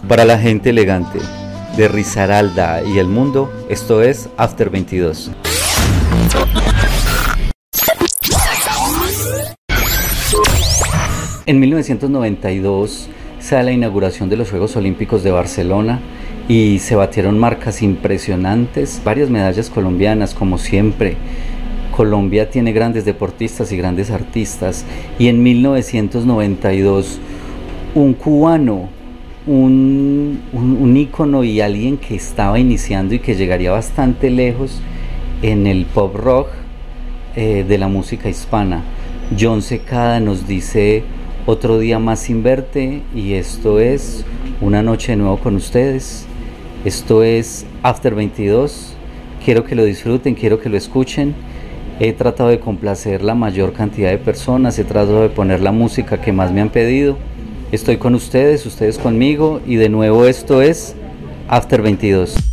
Para la gente elegante de Risaralda y el mundo, esto es After 22. En 1992 se da la inauguración de los Juegos Olímpicos de Barcelona y se batieron marcas impresionantes, varias medallas colombianas como siempre. Colombia tiene grandes deportistas y grandes artistas, y en 1992 un cubano, un ícono y alguien que estaba iniciando y que llegaría bastante lejos en el pop rock de la música hispana, Jon Secada, nos dice: otro día más sin verte, y esto es una noche de nuevo con ustedes. Esto es After 22. Quiero que lo disfruten, quiero que lo escuchen. He tratado de complacer la mayor cantidad de personas, he tratado de poner la música que más me han pedido. Estoy con ustedes, ustedes conmigo, y de nuevo esto es After 22.